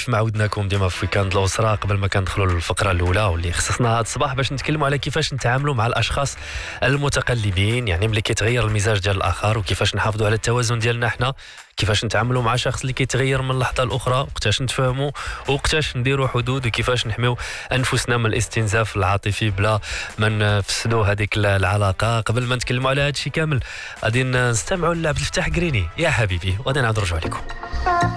كيف ما عودناكم ديما في ويكاند الأسرة. قبل ما كندخلوا للفقرة الأولى واللي خصصنا هذا الصباح باش نتكلموا على كيفاش نتعاملوا مع الأشخاص المتقلبين، يعني ملي كيتغير المزاج ديال الآخر وكيفاش نحافظوا على التوازن ديالنا حنا، كيفاش نتعاملوا مع شخص اللي كيتغير من لحظة لأخرى، وقتاش نتفاهموا وقتاش نديروا حدود، وكيفاش نحميو أنفسنا من الاستنزاف العاطفي بلا ما نفسدوا هذيك العلاقة. قبل ما نتكلموا على هذا الشيء كامل غادي نستمعوا لعبد الفتاح قريني يا حبيبي، وغادي نعاود نرجعوا لكم.